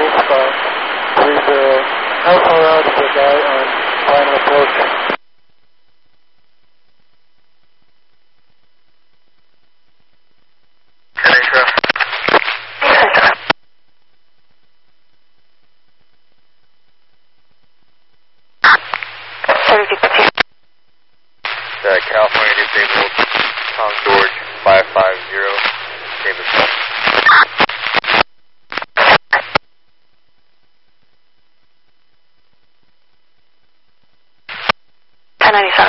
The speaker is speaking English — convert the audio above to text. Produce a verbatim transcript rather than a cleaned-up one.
disabled spot. three zero. How far out is the guy on final approach? Uh, California disabled, Tom George, five five zero, Davis. ten ninety-seven.